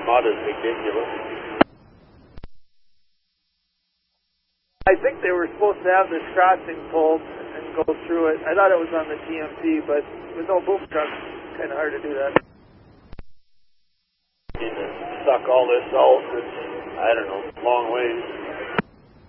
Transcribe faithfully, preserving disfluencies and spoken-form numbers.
mud is ridiculous. I think they were supposed to have this crossing pulled and go through it. I thought it was on the T M P, but with no boom truck, it's kind of hard to do that. You need to suck all this out. It's, I don't know, long ways.